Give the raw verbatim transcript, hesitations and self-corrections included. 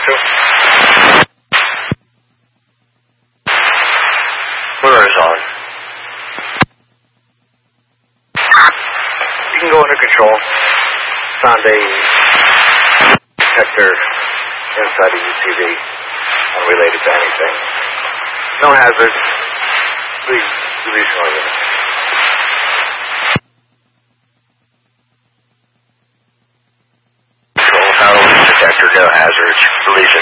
to? Where is on? You can go under control. Found a detector inside the U T V, unrelated to anything. No hazards. Please release your unit. Control, power detector, no hazards. Release